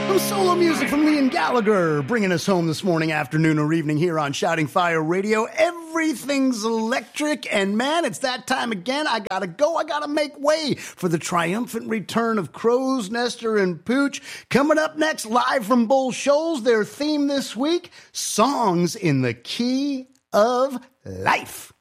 Some solo music from Liam Gallagher, bringing us home this morning, afternoon, or evening here on Shouting Fire Radio. Everything's electric, and man, it's that time again. I gotta go. I gotta make way for the triumphant return of Crow's Nester and Pooch. Coming up next, live from Bull Shoals, their theme this week, Songs in the Key of Life.